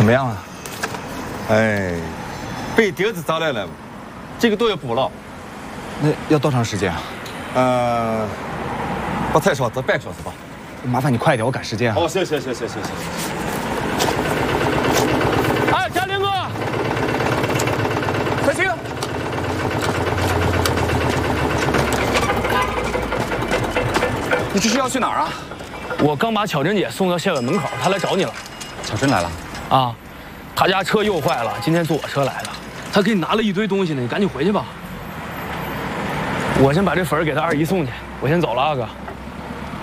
么样啊？ 哎，被钉子扎来了，这个都要补了。 那要多长时间啊？ 不太少，得半个小时吧。 麻烦你快一点，我赶时间啊。 哦，行。 哎，嘉林哥，快去！ 你这是要去哪儿啊？ 我刚把巧珍姐送到县委门口，她来找你了。 巧珍来了。 啊，她家车又坏了，今天坐我车来的。她给你拿了一堆东西呢，你赶紧回去吧。我先把这粉儿给她二姨送去，我先走了啊，哥。